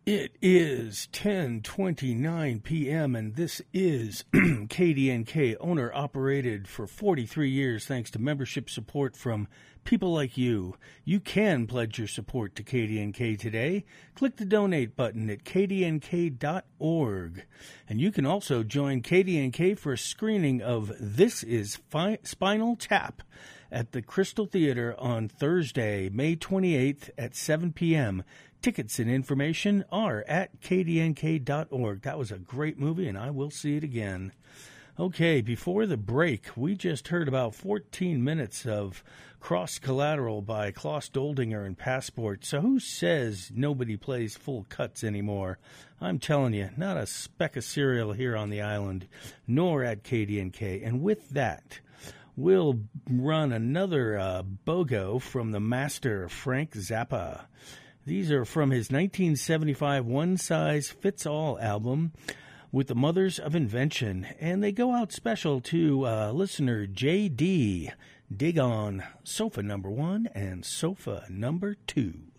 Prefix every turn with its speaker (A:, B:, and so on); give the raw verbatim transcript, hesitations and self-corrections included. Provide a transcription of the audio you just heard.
A: It is ten twenty-nine p.m., and this is K D N K, owner-operated for forty-three years thanks to membership support from people like you. You can pledge your support to K D N K today. Click the donate button at k d n k dot org. And you can also join K D N K for a screening of This Is Fi- Spinal Tap at the Crystal Theater on Thursday, May twenty-eighth at seven p.m. Tickets and information are at k d n k dot org. That was a great movie, and I will see it again. Okay, before the break, we just heard about fourteen minutes of Cross Collateral by Klaus Doldinger and Passport. So who says nobody plays full cuts anymore? I'm telling you, not a speck of cereal here on the island, nor at K D N K. And with that, we'll run another uh, BOGO from the master, Frank Zappa. These are from his nineteen seventy-five One Size Fits All album with the Mothers of Invention, and they go out special to uh, listener J D. Dig on Sofa Number One and Sofa Number Two.